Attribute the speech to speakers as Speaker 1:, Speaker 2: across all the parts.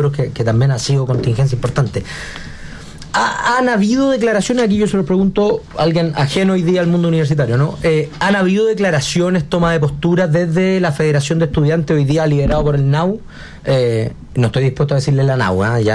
Speaker 1: cobros, que también ha sido contingencia importante. Han habido declaraciones, aquí yo se lo pregunto a alguien ajeno hoy día al mundo universitario, ¿no? ¿Han habido declaraciones, toma de posturas desde la Federación de Estudiantes hoy día liderado por el NAU? No estoy dispuesto a decirle la NAU, ya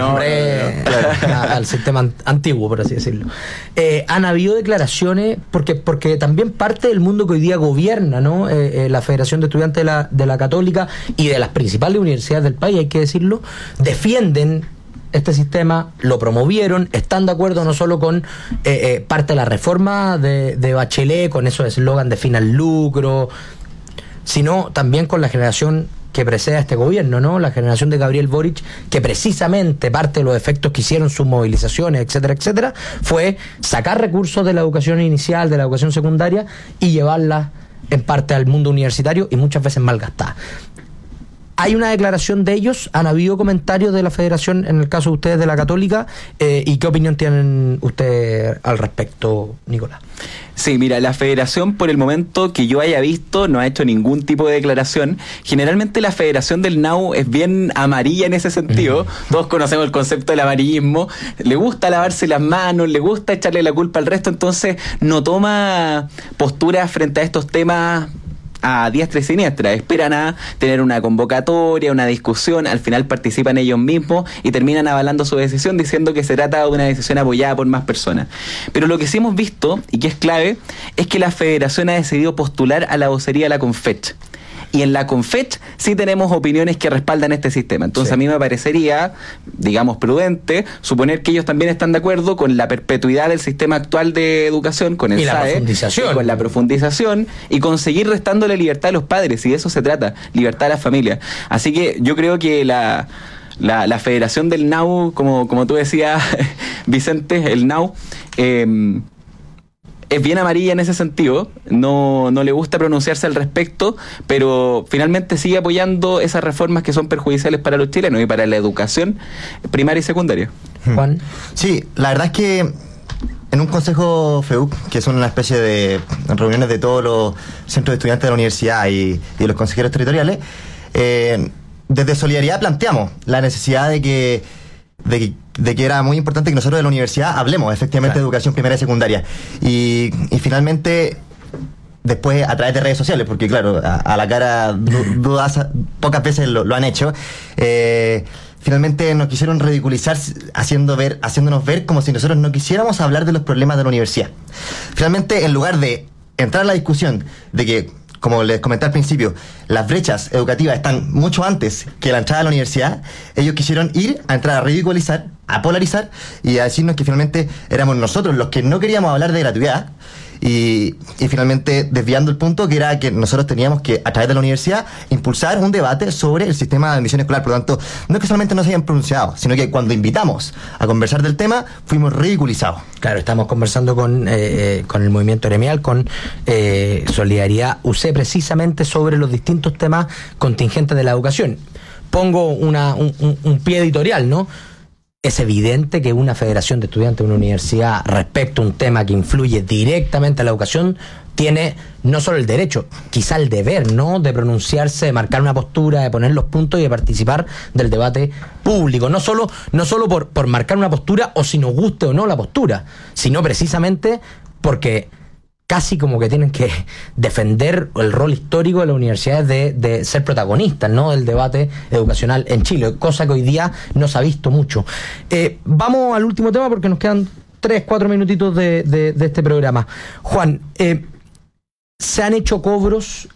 Speaker 1: al sistema antiguo, por así decirlo. ¿Han habido declaraciones? Porque también parte del mundo que hoy día gobierna, ¿no? La Federación de Estudiantes de la Católica y de las principales universidades del país, hay que decirlo, defienden este sistema, lo promovieron, están de acuerdo no solo con parte de la reforma de Bachelet, con esos eslogan de fin al lucro, sino también con la generación que precede a este gobierno, ¿no? La generación de Gabriel Boric, que precisamente parte de los efectos que hicieron sus movilizaciones, etcétera, etcétera, fue sacar recursos de la educación inicial, de la educación secundaria y llevarlas en parte al mundo universitario y muchas veces malgastadas. Hay una declaración de ellos, han habido comentarios de la Federación, en el caso de ustedes de la Católica, ¿y qué opinión tienen ustedes al respecto, Nicolás?
Speaker 2: Sí, mira, la Federación, por el momento que yo haya visto, no ha hecho ningún tipo de declaración. Generalmente la Federación del NAU es bien amarilla en ese sentido. Todos conocemos el concepto del amarillismo. Le gusta lavarse las manos, le gusta echarle la culpa al resto, entonces no toma postura frente a estos temas a diestra y siniestra. Esperan a tener una convocatoria, una discusión, al final participan ellos mismos y terminan avalando su decisión diciendo que se trata de una decisión apoyada por más personas. Pero lo que sí hemos visto, y que es clave, es que la Federación ha decidido postular a la vocería de la Confech. Y en la Confech sí tenemos opiniones que respaldan este sistema. Entonces a mí me parecería, digamos, prudente suponer que ellos también están de acuerdo con la perpetuidad del sistema actual de educación, con el SAE, con la profundización y con seguir restándole libertad a los padres, y de eso se trata, libertad a la familia. Así que yo creo que la Federación del NAU, como tú decías, Vicente, el NAU, es bien amarilla en ese sentido, no le gusta pronunciarse al respecto, pero finalmente sigue apoyando esas reformas que son perjudiciales para los chilenos y para la educación primaria y secundaria.
Speaker 1: Juan.
Speaker 3: Sí, la verdad es que en un consejo FEUC, que son una especie de reuniones de todos los centros de estudiantes de la universidad y de los consejeros territoriales, desde Solidaridad planteamos la necesidad de que era muy importante que nosotros de la universidad hablemos efectivamente de educación primaria y secundaria. Y finalmente, después a través de redes sociales, porque claro, a la cara dudas, pocas veces lo han hecho, finalmente nos quisieron ridiculizar haciéndonos ver como si nosotros no quisiéramos hablar de los problemas de la universidad. Finalmente, en lugar de entrar a la discusión de que, como les comenté al principio, las brechas educativas están mucho antes que la entrada a la universidad, ellos quisieron ir a entrar a ridiculizar, a polarizar y a decirnos que finalmente éramos nosotros los que no queríamos hablar de gratuidad y finalmente desviando el punto que era que nosotros teníamos que, a través de la universidad, impulsar un debate sobre el sistema de admisión escolar. Por lo tanto, no es que solamente no se hayan pronunciado, sino que cuando invitamos a conversar del tema, fuimos ridiculizados.
Speaker 1: Claro, estamos conversando con el movimiento gremial, con Solidaridad UC, precisamente sobre los distintos temas contingentes de la educación. Pongo un pie editorial, ¿no? Es evidente que una federación de estudiantes de una universidad respecto a un tema que influye directamente a la educación tiene no solo el derecho, quizá el deber, ¿no?, de pronunciarse, de marcar una postura, de poner los puntos y de participar del debate público. No solo por marcar una postura o si nos guste o no la postura, sino precisamente porque casi como que tienen que defender el rol histórico de las universidades de ser protagonistas, ¿no?, del debate educacional en Chile, cosa que hoy día no se ha visto mucho. Vamos al último tema porque nos quedan 3-4 minutitos de este programa. Juan, se han hecho cobros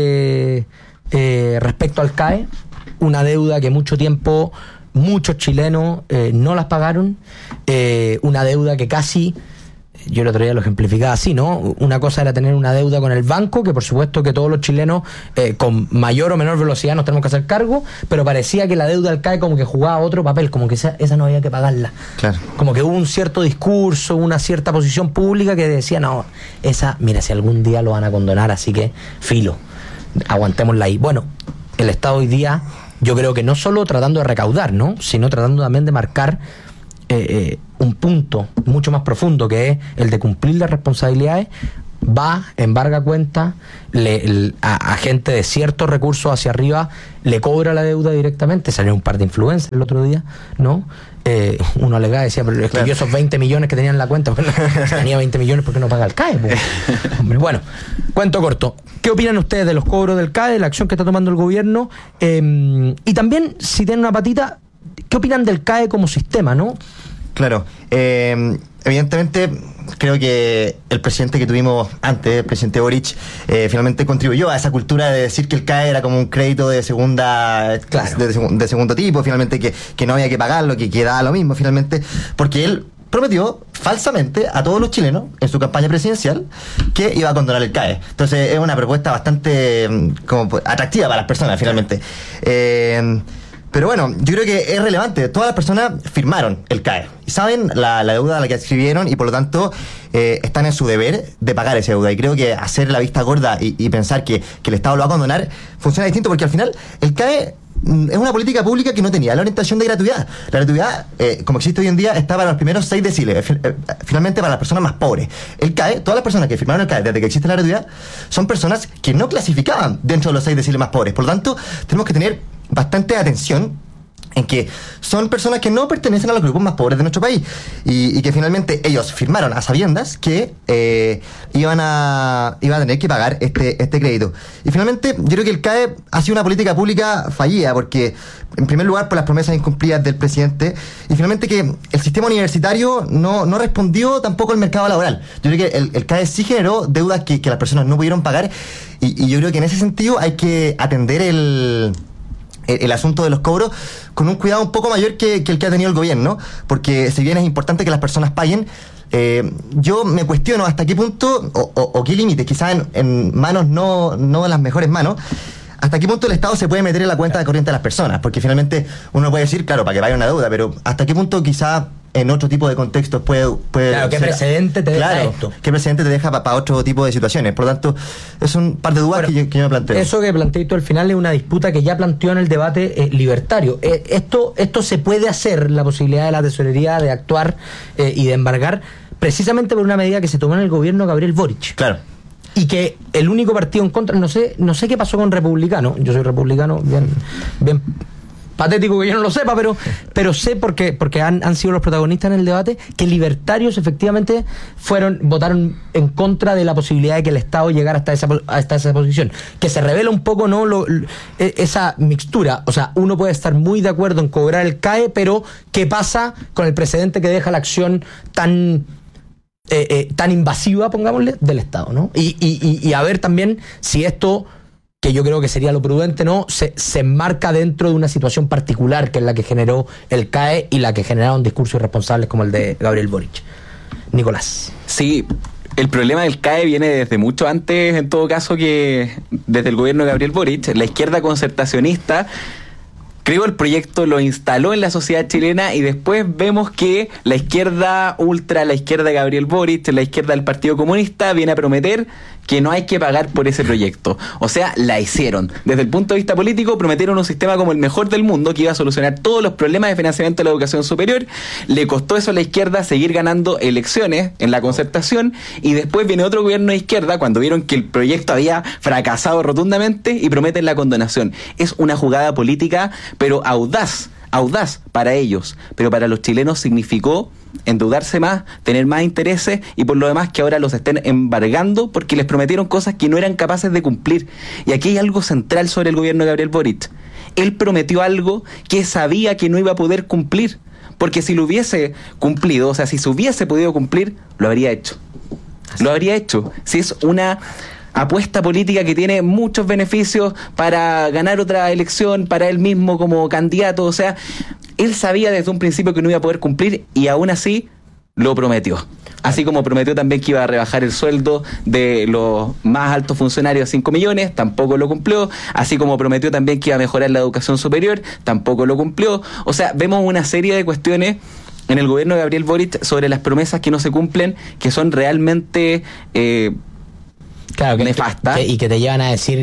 Speaker 1: respecto al CAE, una deuda que mucho tiempo muchos chilenos no las pagaron, una deuda que casi... Yo el otro día lo ejemplificaba así, ¿no? Una cosa era tener una deuda con el banco, que por supuesto que todos los chilenos con mayor o menor velocidad nos tenemos que hacer cargo, pero parecía que la deuda del CAE como que jugaba otro papel, como que esa no había que pagarla. Claro. Como que hubo un cierto discurso, una cierta posición pública que decía, no, esa, mira, si algún día lo van a condonar, así que filo, aguantémosla ahí. Bueno, el Estado hoy día, yo creo que no solo tratando de recaudar, ¿no?, sino tratando también de marcar un punto mucho más profundo, que es el de cumplir las responsabilidades, va, embarga cuenta, a gente de ciertos recursos hacia arriba le cobra la deuda directamente. Salió un par de influencers el otro día, ¿no? Uno alegaba y decía, pero es que yo esos 20 millones que tenían en la cuenta, bueno, tenía 20 millones, ¿por qué no paga el CAE? Hombre, bueno, cuento corto. ¿Qué opinan ustedes de los cobros del CAE, de la acción que está tomando el gobierno? Y también, si tienen una patita, ¿qué opinan del CAE como sistema, no?
Speaker 3: Claro, evidentemente creo que el presidente que tuvimos antes, el presidente Boric, finalmente contribuyó a esa cultura de decir que el CAE era como un crédito de segunda, claro, de segundo tipo, finalmente que no había que pagarlo, que quedaba lo mismo finalmente, porque él prometió falsamente a todos los chilenos en su campaña presidencial que iba a condonar el CAE. Entonces es una propuesta bastante como atractiva para las personas finalmente. Pero bueno, yo creo que es relevante. Todas las personas firmaron el CAE y saben la deuda a la que escribieron y por lo tanto están en su deber de pagar esa deuda. Y creo que hacer la vista gorda y pensar que el Estado lo va a condonar funciona distinto, porque al final el CAE es una política pública que no tenía la orientación de gratuidad. La gratuidad, como existe hoy en día, está para los primeros 6 deciles, finalmente para las personas más pobres. El CAE, todas las personas que firmaron el CAE desde que existe la gratuidad, son personas que no clasificaban dentro de los 6 deciles más pobres. Por lo tanto, tenemos que tener bastante atención en que son personas que no pertenecen a los grupos más pobres de nuestro país y que finalmente ellos firmaron a sabiendas que iban a tener que pagar este crédito. Y finalmente yo creo que el CAE ha sido una política pública fallida, porque en primer lugar por las promesas incumplidas del presidente, y finalmente que el sistema universitario no respondió tampoco al mercado laboral. Yo creo que el CAE sí generó deudas que las personas no pudieron pagar, y yo creo que en ese sentido hay que atender el asunto de los cobros con un cuidado un poco mayor que el que ha tenido el gobierno, porque si bien es importante que las personas paguen, yo me cuestiono hasta qué punto o qué límite, quizás en manos no las mejores manos, hasta qué punto el Estado se puede meter en la cuenta de corriente de las personas, porque finalmente uno puede decir, claro, para que vaya una deuda, pero hasta qué punto quizás en otro tipo de contextos puede
Speaker 1: claro, ¿qué precedente te deja esto?
Speaker 3: ¿Qué precedente te deja para otro tipo de situaciones? Por lo tanto, es un par de dudas que yo me planteo.
Speaker 1: Eso que planteé tú al final es una disputa que ya planteó en el debate libertario. Esto se puede hacer, la posibilidad de la tesorería de actuar y de embargar, precisamente por una medida que se tomó en el gobierno Gabriel Boric.
Speaker 3: Claro.
Speaker 1: Y que el único partido en contra, no sé qué pasó con Republicano. Yo soy republicano, bien patético que yo no lo sepa, pero sé porque han sido los protagonistas en el debate, que libertarios efectivamente votaron en contra de la posibilidad de que el Estado llegara hasta esa posición, que se revela un poco esa mixtura. O sea, uno puede estar muy de acuerdo en cobrar el CAE, pero ¿qué pasa con el precedente que deja la acción tan invasiva, pongámosle, del Estado, ¿no? Y a ver también si esto, que yo creo que sería lo prudente, ¿no?, se enmarca dentro de una situación particular, que es la que generó el CAE y la que generaron discursos irresponsables como el de Gabriel Boric. Nicolás.
Speaker 2: Sí, el problema del CAE viene desde mucho antes, en todo caso, que desde el gobierno de Gabriel Boric. La izquierda concertacionista creó el proyecto, lo instaló en la sociedad chilena, y después vemos que la izquierda ultra, la izquierda de Gabriel Boric, la izquierda del Partido Comunista, viene a prometer que no hay que pagar por ese proyecto. O sea, la hicieron. Desde el punto de vista político, prometieron un sistema como el mejor del mundo, que iba a solucionar todos los problemas de financiamiento de la educación superior. Le costó eso a la izquierda seguir ganando elecciones en la concertación, y después viene otro gobierno de izquierda cuando vieron que el proyecto había fracasado rotundamente y prometen la condonación. Es una jugada política, pero audaz para ellos, pero para los chilenos significó endeudarse más, tener más intereses, y por lo demás que ahora los estén embargando porque les prometieron cosas que no eran capaces de cumplir. Y aquí hay algo central sobre el gobierno de Gabriel Boric. Él prometió algo que sabía que no iba a poder cumplir, porque si lo hubiese cumplido, o sea, si se hubiese podido cumplir, lo habría hecho. Lo habría hecho. Si es una apuesta política que tiene muchos beneficios para ganar otra elección, para él mismo como candidato, o sea, él sabía desde un principio que no iba a poder cumplir, y aún así lo prometió. Así como prometió también que iba a rebajar el sueldo de los más altos funcionarios a 5 millones, tampoco lo cumplió. Así como prometió también que iba a mejorar la educación superior, tampoco lo cumplió. O sea, vemos una serie de cuestiones en el gobierno de Gabriel Boric sobre las promesas que no se cumplen, que son realmente
Speaker 1: claro,
Speaker 2: nefastas.
Speaker 1: Y que te llevan a decir,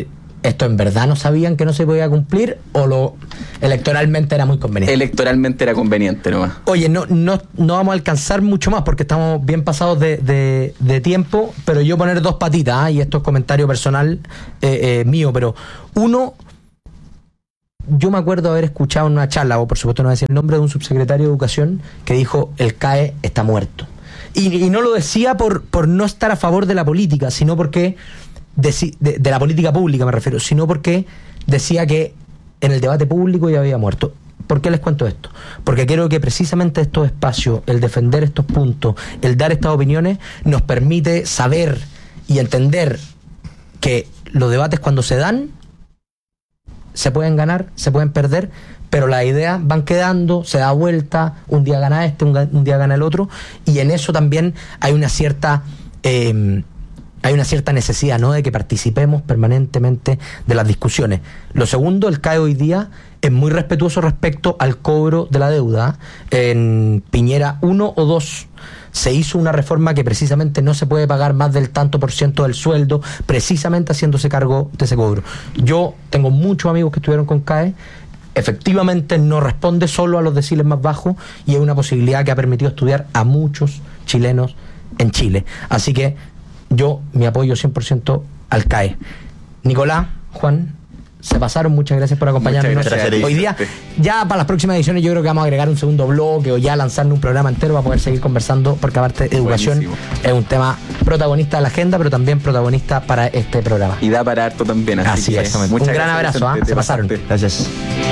Speaker 1: ¿esto en verdad no sabían que no se podía cumplir o electoralmente era muy conveniente?
Speaker 2: Electoralmente era conveniente nomás.
Speaker 1: Oye, no vamos a alcanzar mucho más porque estamos bien pasados de tiempo, pero yo poner dos patitas, y esto es comentario personal mío, pero uno, yo me acuerdo haber escuchado en una charla, o por supuesto no voy a decir el nombre, de un subsecretario de Educación que dijo: el CAE está muerto. Y no lo decía por no estar a favor de la política, sino porque de la política pública me refiero, sino porque decía que en el debate público ya había muerto. ¿Por qué les cuento esto? Porque creo que precisamente estos espacios, el defender estos puntos, el dar estas opiniones, nos permite saber y entender que los debates, cuando se dan, se pueden ganar, se pueden perder, pero las ideas van quedando, se da vuelta, un día gana este, un día gana el otro, y en eso también hay una cierta necesidad, ¿no?, de que participemos permanentemente de las discusiones. Lo segundo, el CAE hoy día es muy respetuoso respecto al cobro de la deuda. En Piñera 1 o 2 se hizo una reforma que precisamente no se puede pagar más del tanto por ciento del sueldo, precisamente haciéndose cargo de ese cobro. Yo tengo muchos amigos que estuvieron con CAE. Efectivamente no responde solo a los deciles más bajos y es una posibilidad que ha permitido estudiar a muchos chilenos en Chile. Así que yo mi apoyo 100% al CAE. Nicolás, Juan, se pasaron, muchas gracias por acompañarnos.
Speaker 3: Muchas gracias.
Speaker 1: Hoy día, ya para las próximas ediciones yo creo que vamos a agregar un segundo bloque o ya lanzarnos un programa entero para poder seguir conversando, porque aparte educación es un tema protagonista de la agenda, pero también protagonista para este programa.
Speaker 2: Y da para harto también.
Speaker 1: Así es. Un gran abrazo, se pasaron.
Speaker 3: Gracias.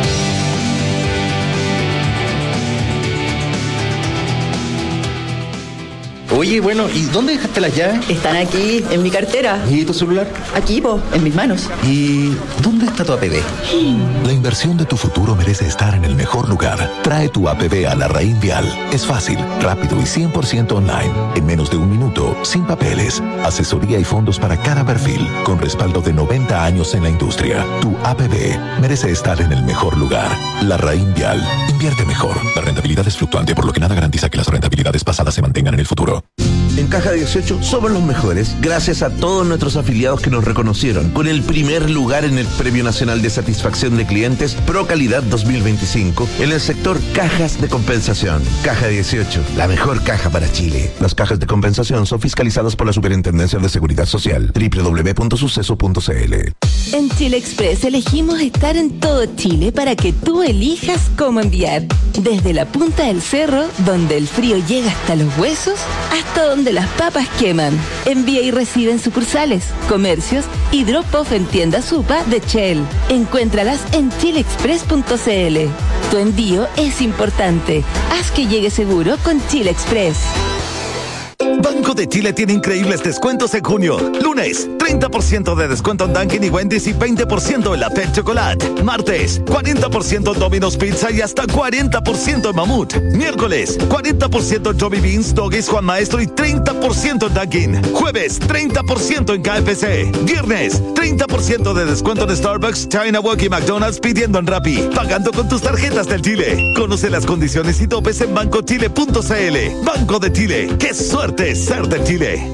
Speaker 4: Oye, bueno, ¿y dónde dejaste las llaves?
Speaker 5: Están aquí, en mi cartera.
Speaker 4: ¿Y tu celular?
Speaker 5: Aquí, en mis manos.
Speaker 4: ¿Y dónde está tu APB?
Speaker 6: La inversión de tu futuro merece estar en el mejor lugar. Trae tu APB a Larraín Vial. Es fácil, rápido y 100% online. En menos de un minuto, sin papeles. Asesoría y fondos para cada perfil, con respaldo de 90 años en la industria. Tu APB merece estar en el mejor lugar. Larraín Vial. Invierte mejor. La rentabilidad es fluctuante, por lo que nada garantiza que las rentabilidades pasadas se mantengan en el futuro.
Speaker 7: En Caja 18 somos los mejores gracias a todos nuestros afiliados que nos reconocieron con el primer lugar en el Premio Nacional de Satisfacción de Clientes Pro Calidad 2025 en el sector cajas de compensación. Caja 18, la mejor caja para Chile. Las cajas de compensación son fiscalizadas por la Superintendencia de Seguridad Social. www.suceso.cl.
Speaker 8: En Chile Express elegimos estar en todo Chile para que tú elijas cómo enviar. Desde la punta del cerro, donde el frío llega hasta los huesos, hasta donde las papas queman. Envía y recibe en sucursales, comercios y drop-off en tiendas UPA de Shell. Encuéntralas en chileexpress.cl. Tu envío es importante. Haz que llegue seguro con Chile Express.
Speaker 9: Banco de Chile tiene increíbles descuentos en junio. Lunes, 30% de descuento en Dunkin' y Wendy's y 20% en la Pet Chocolate. Martes, 40% en Domino's Pizza y hasta 40% en Mamut. Miércoles, 40% en Joby Beans, Doggies, Juan Maestro y 30% en Dunkin'. Jueves, 30% en KFC. Viernes, 30% de descuento en Starbucks, China Walk y McDonald's pidiendo en Rappi. Pagando con tus tarjetas del Chile. Conoce las condiciones y topes en bancochile.cl. Banco de Chile. ¡Qué suerte ser de Chile!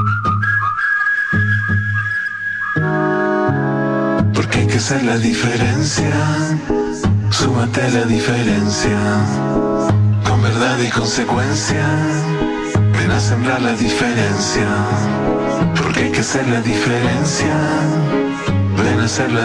Speaker 10: Porque hay que ser la diferencia. Súmate a la diferencia. Con verdad y consecuencia. Ven a sembrar la diferencia. Porque hay que ser la diferencia. Ven a ser la